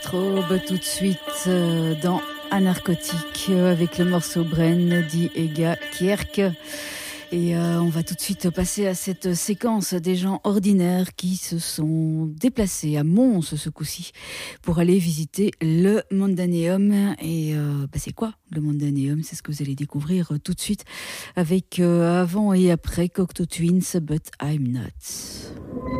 Trobe tout de suite dans Anarcotique avec le morceau Bren dit Ega Kierk. Et on va tout de suite passer à cette séquence des gens ordinaires qui se sont déplacés à Mons ce coup-ci pour aller visiter le Mondaneum. Et c'est quoi le Mondaneum? C'est ce que vous allez découvrir tout de suite avec avant et après Cocteau Twins, But I'm Not.